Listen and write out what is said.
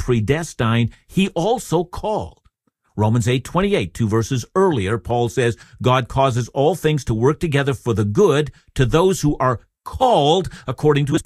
predestined, he also called. Romans 8:28, 2 verses earlier, Paul says, God causes all things to work together for the good to those who are called according to his